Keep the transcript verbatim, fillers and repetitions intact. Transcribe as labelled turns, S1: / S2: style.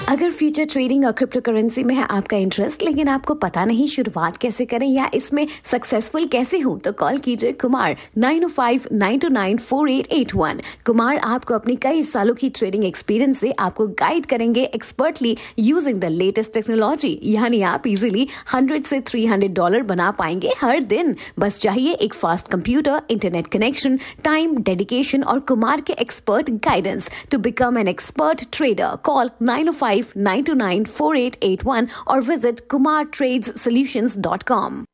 S1: अगर future trading और crypto currency में है आपका इंटरेस्ट, लेकिन आपको पता नहीं शुरुआत कैसे करें या इसमें सक्सेसफुल कैसे हो, तो कॉल कीजिए Kumar nine O five nine to nine four eight eight one. Kumar आपको अपनी कई सालों की ट्रेडिंग एक्सपीरियंस से आपको गाइड करेंगे expertly using the latest technology. यानी आप इजीली हंड्रेड से थ्री हंड्रेड डॉलर बना पाएंगे हर दिन। बस चाहिए एक fast computer, internet connection, time, dedication और कुमार के expert guidance to become an expert trader. Call nine O five nine to nine four eight eight one or visit kumar trades solutions dot com.